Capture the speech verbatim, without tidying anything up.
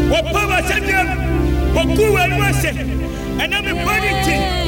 What power send them? What good and mercy? And I'm a quality.